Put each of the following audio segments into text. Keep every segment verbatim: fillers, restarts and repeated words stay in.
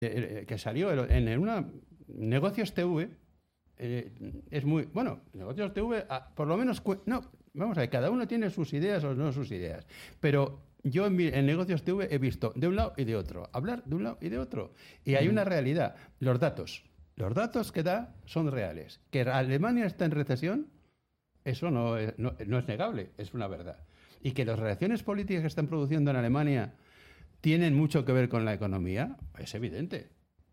eh, que salió en, en una Negocios T V, eh, es muy... Bueno, Negocios T V, ah, por lo menos... No, vamos a ver, cada uno tiene sus ideas o no sus ideas, pero yo en, mi, en Negocios T V he visto de un lado y de otro, hablar de un lado y de otro, y hay mm. una realidad, los datos. Los datos que da son reales. Que Alemania está en recesión, eso no es, no, no es negable, es una verdad. Y que las relaciones políticas que están produciendo en Alemania tienen mucho que ver con la economía, es evidente.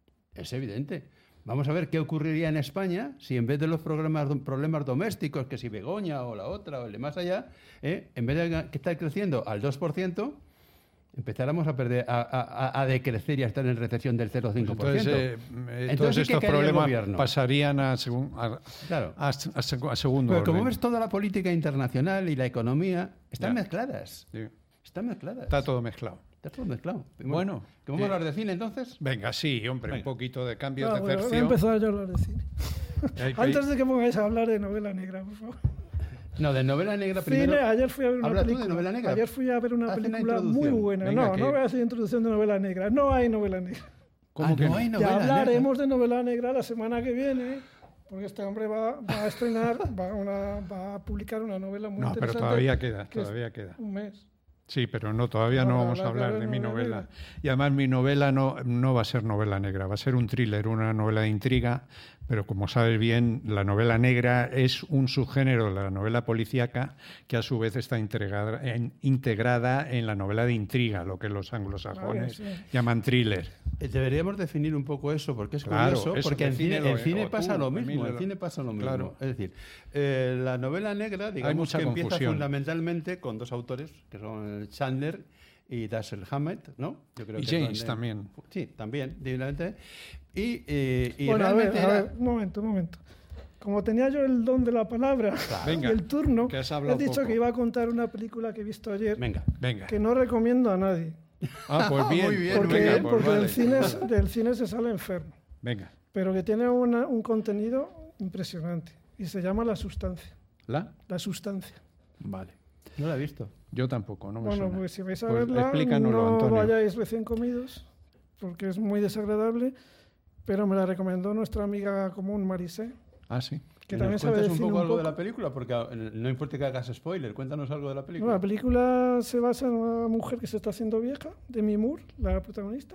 Es evidente. Vamos a ver qué ocurriría en España si en vez de los problemas, problemas domésticos, que si Begoña o la otra o el de más allá, eh, en vez de estar creciendo al dos por ciento, empezáramos a perder, a, a, a decrecer y a estar en recesión del cero coma cinco por ciento. Entonces, eh, Entonces todos estos problemas pasarían a, segun, a, claro. a, a, a segundo Pero orden. Como ves, toda la política internacional y la economía están ya. mezcladas. Sí. Están mezcladas. Está todo mezclado. Está todo mezclado. Bueno. ¿Que vamos a hablar de cine entonces? Venga, sí, hombre, Venga. Un poquito de cambio no, de bueno, tercio. Voy a empezar yo a hablar de cine. Hay, Antes de que pongáis a hablar de novela negra, por favor. No, de novela negra primero. Cine, ayer fui a ver una ¿Hablas película. tú de novela negra? Ayer fui a ver una Haz película una muy buena. Venga, no, que... no voy a hacer introducción de novela negra. No hay novela negra. ¿Cómo ah, que no hay novela Ya hablaremos negra? de novela negra la semana que viene, porque este hombre va, va a estrenar, va a, una, va a publicar una novela muy no, interesante. pero todavía queda, que todavía queda. Un mes. Sí, pero no, todavía no, no vamos a hablar de mi novela. Negra. Y además mi novela no, no va a ser novela negra, va a ser un thriller, una novela de intriga, pero como sabes bien, la novela negra es un subgénero de la novela policíaca que a su vez está integrada en, integrada en la novela de intriga, lo que los anglosajones vale, sí. llaman thriller. Deberíamos definir un poco eso, porque es claro, curioso, eso, porque en cine, lo, el cine tú, pasa lo mismo, Emilio, el cine pasa lo mismo. Claro. Es decir, eh, la novela negra, digamos que confusión. empieza fundamentalmente con dos autores, que son Chandler y Dashiell Hammett, ¿no? Yo creo y que James son, eh, también. Sí, también, divinamente. Y, eh, y bueno, a ver, realmente a era... ver, un momento, un momento. Como tenía yo el don de la palabra claro. y Venga, el turno, he he dicho poco. que iba a contar una película que he visto ayer, Venga, venga. que no recomiendo a nadie. Ah, pues bien, Muy bien, porque venga, pues porque vale. del, cine, del cine se sale enfermo, Venga. pero que tiene una, un contenido impresionante y se llama La Sustancia. ¿La? La Sustancia. Vale. no la he visto. Yo tampoco, no me Bueno, suena. pues si vais a Pues verla, explícanoslo, no Antonio. vayáis recién comidos, porque es muy desagradable, pero me la recomendó nuestra amiga común Marisé, Ah, sí. que ¿Nos también sabe cuentas de un cine poco un algo poco. de la película? Porque no importa que hagas spoiler, cuéntanos algo de la No, película. la película se basa en una mujer que se está haciendo vieja, Demi Moore, la protagonista,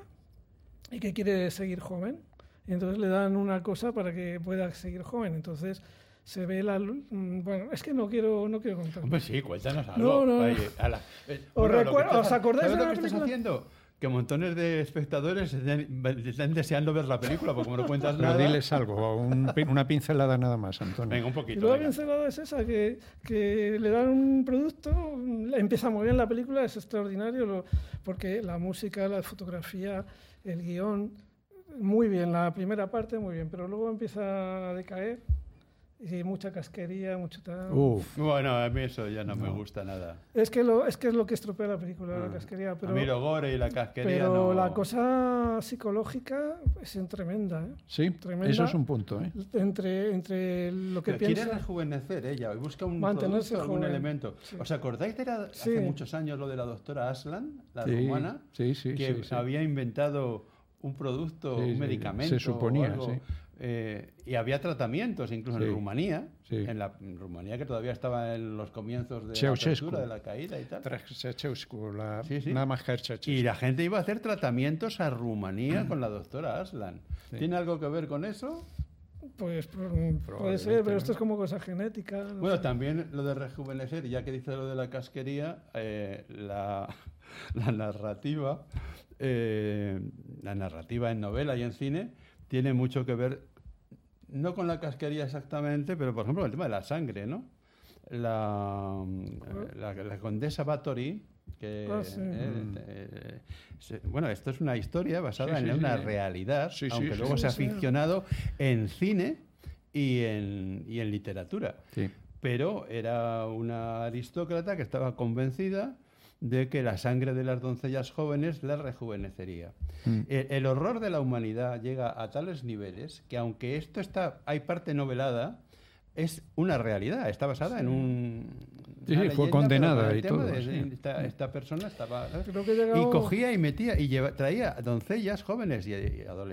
y que quiere seguir joven. Y entonces le dan una cosa para que pueda seguir joven. Entonces se ve la... Bueno, es que no quiero, no quiero contar. Hombre, sí, cuéntanos algo. No, no, Oye, ala. Eh, ¿Os bueno, lo que recuer- estás- os acordáis ¿sabes de lo la que estás película? haciendo? Que montones de espectadores estén, estén deseando ver la película, porque como no cuentas Pero nada... diles algo, un, una pincelada nada más, Antonio. Venga, un Y poquito. luego la venga. pincelada es esa, que, que le dan un producto, empieza muy bien la película, es extraordinario, lo- porque la música, la fotografía, el guión, muy bien, la primera parte muy bien, pero luego empieza a decaer y mucha casquería, mucho tal. Uf, Bueno, a mí eso ya no, me gusta nada. Es que, lo, es que es lo que estropea la película, Ah. la casquería, pero, a mí lo gore y la casquería pero no... la cosa psicológica es tremenda, ¿eh? sí, Tremenda. eso es un punto, ¿eh? Entre, entre lo que Pero quiere piensa... rejuvenecer ella, busca un Mantenerse producto, algún joven. elemento. Sí. ¿Os acordáis de la- Sí. hace muchos años lo de la doctora Aslan, la Sí, rumana? sí, sí, que sí, sí. había inventado un producto, Sí, un sí, medicamento. se suponía, o algo, sí. eh, y había tratamientos, incluso Sí, en Rumanía, sí. en la en Rumanía que todavía estaba en los comienzos de Ceausescu. la apertura, de la caída y tal. Ceausescu, la, Sí, sí. nada más que Ceausescu. Y la gente iba a hacer tratamientos a Rumanía con la doctora Aslan. Sí. ¿Tiene algo que ver con eso? Pues pro- puede ser, pero esto es como cosa genética. no Bueno, sé. también lo de rejuvenecer, ya que dice lo de la casquería, eh, la, la narrativa, eh, la narrativa en novela y en cine tiene mucho que ver, no con la casquería exactamente, pero por ejemplo con el tema de la sangre, ¿no? La, la, la condesa Bathory, que Ah, sí. eh, eh, se- bueno, esto es una historia basada Sí, sí, en una sí. realidad, Sí, sí, aunque sí, luego sí, se ha sí. ficcionado en cine y en, y en literatura. Sí. Pero era una aristócrata que estaba convencida de que la sangre de las doncellas jóvenes la rejuvenecería. Mm. El, el horror de la humanidad llega a tales niveles que, aunque esto está, hay parte novelada, es una realidad, está basada en un, Sí, una sí, fue leyenda, condenada pero con el y tema todo, de- sí. esta, esta persona estaba... ¿sabes? Creo que llegó- Y cogía y metía y lleva- traía doncellas jóvenes y, y adolescentes